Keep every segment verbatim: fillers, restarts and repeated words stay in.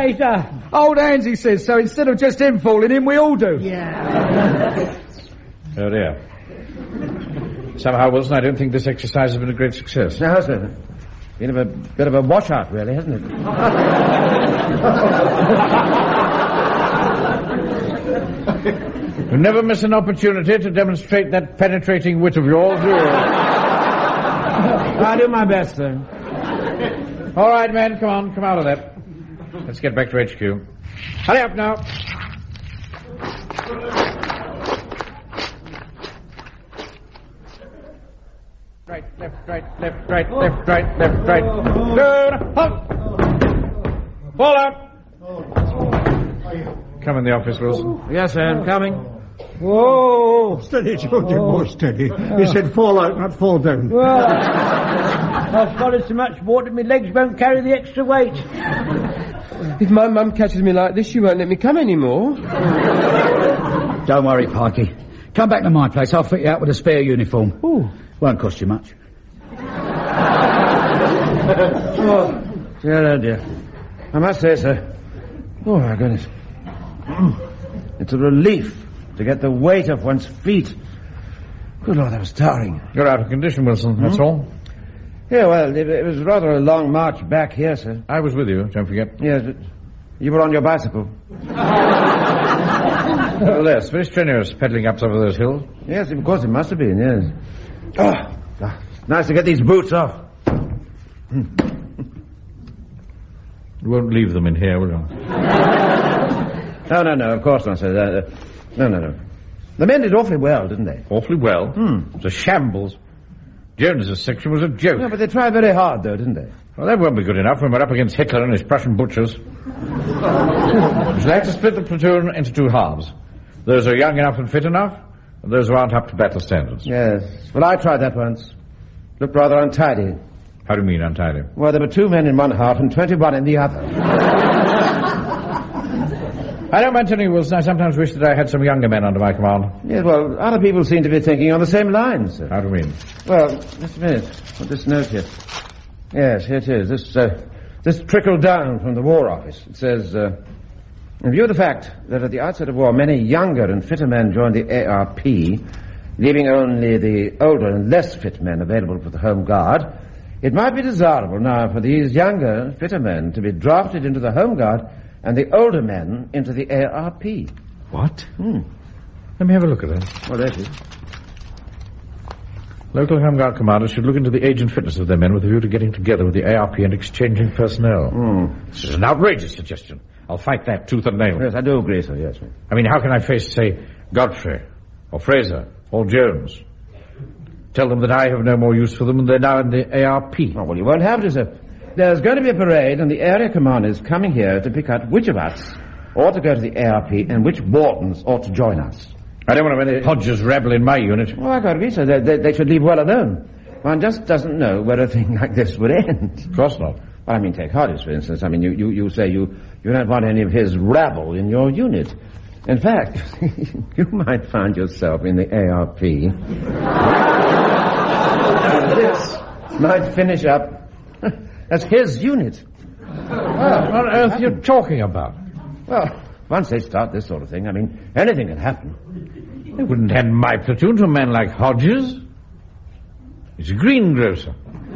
Fraser. Old Ansley says so. Instead of just him falling in, we all do. Yeah. Oh, dear. Somehow, Wilson, I don't think this exercise has been a great success. No, sir. Been a bit of a washout, really, hasn't it? You never miss an opportunity to demonstrate that penetrating wit of yours, do you? I'll do my best, sir. All right, men, come on, come out of that. Let's get back to H Q. Hurry up now. Right, left, right, left, right, left, right, left, right. Good. Halt. Fall out. Come in the office, Wilson. Yes, sir, I'm coming. Whoa. Steady, Georgie, more steady. He said fall out, not fall down. Well, I've swallowed so much water my legs won't carry the extra weight. If my mum catches me like this, she won't let me come anymore. Don't worry, Pikey. Come back to my place. I'll fit you out with a spare uniform. Ooh. Won't cost you much. Oh, dear, oh dear. I must say, sir. Oh, my goodness. It's a relief to get the weight off one's feet. Good Lord, that was tiring. You're out of condition, Wilson, that's Hmm? all. Yeah, well, it, it was rather a long march back here, sir. I was with you, don't forget. Yes, but you were on your bicycle. Well, yes, very strenuous pedaling up some of those hills. Yes, of course it must have been, yes. Oh, ah, nice to get these boots off. You won't leave them in here, will you? No, no, no, of course not, sir. Uh, no, no, no. The men did awfully well, didn't they? Awfully well. Hmm. It was a shambles. Jones's section was a joke. No, but they tried very hard, though, didn't they? Well, that won't be good enough when we're up against Hitler and his Prussian butchers. We shall have to split the platoon into two halves. Those who are young enough and fit enough, and those who aren't up to battle standards. Yes. Well, I tried that once. Looked rather untidy. How do you mean, untidy? Well, there were two men in one half and twenty-one in the other. I don't mind telling you, Wilson, I sometimes wish that I had some younger men under my command. Yes, well, other people seem to be thinking on the same lines, sir. How do you mean? Well, just a minute. What's this note here? Yes, here it is. This, uh, this trickled down from the War Office. It says, uh, in view of the fact that at the outset of war, many younger and fitter men joined the A R P, leaving only the older and less fit men available for the Home Guard, it might be desirable now for these younger, fitter men to be drafted into the Home Guard and the older men into the A R P. What? Hmm. Let me have a look at that. Well, there it is. Local Home Guard commanders should look into the age and fitness of their men with a view to getting together with the A R P and exchanging personnel. Hmm. This is an outrageous suggestion. I'll fight that tooth and nail. Yes, I do agree, sir, yes. I mean, how can I face, say, Godfrey, or Fraser, or Jones? Tell them that I have no more use for them and they're now in the A R P. Oh, well, you won't have to, sir. There's going to be a parade, and the area commander is coming here to pick out which of us ought to go to the A R P and which Whartons ought to join us. I don't want to have any Hodges rabble in my unit. Well, I quite agree, sir. They, they, they should leave well alone. One just doesn't know where a thing like this would end. Of course not. Well, I mean, take Hodges, for instance. I mean, you, you, you say you, you don't want any of his rabble in your unit. In fact, you might find yourself in the A R P. This might finish up as his unit. What on earth are you talking about? Well, once they start this sort of thing, I mean, anything can happen. They wouldn't hand my platoon to a man like Hodges. He's a greengrocer.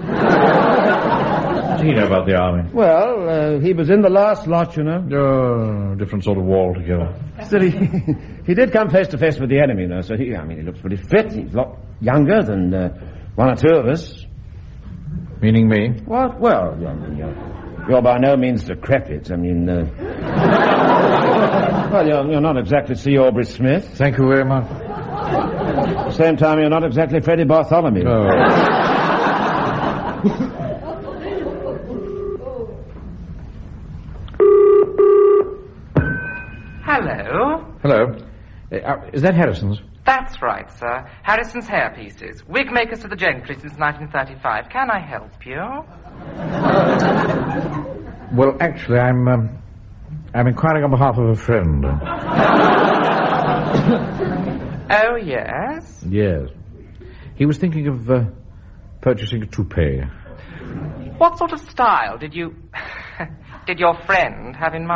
What do you know about the army? Well, uh, he was in the last lot, you know. Oh, different sort of war altogether. Still, he, he did come face to face with the enemy, though, so he, I mean, he looks pretty fit. He's a lot younger than uh, one or two of us. Meaning me? What? Well, I mean, you're, you're by no means decrepit. I mean, uh... well, you're, you're not exactly C. Aubrey Smith. Thank you very much. At the same time, you're not exactly Freddie Bartholomew. Oh. Hello? Hello. Uh, is that Harrison's? That's right, sir. Harrison's hairpieces. Wig makers to the gentry since nineteen thirty-five. Can I help you? Well, actually, I'm, um, I'm inquiring on behalf of a friend. Oh, yes? Yes. He was thinking of uh, purchasing a toupee. What sort of style did you... did your friend have in mind?